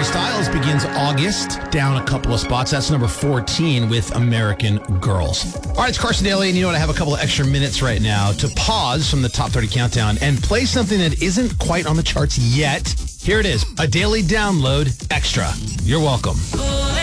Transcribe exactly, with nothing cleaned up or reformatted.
Styles begins August, down a couple of spots. That's number fourteen with American Girls. All right, it's Carson Daly, and you know what? I have a couple of extra minutes right now to pause from the Top thirty Countdown and play something that isn't quite on the charts yet. Here it is, a daily download extra. You're welcome.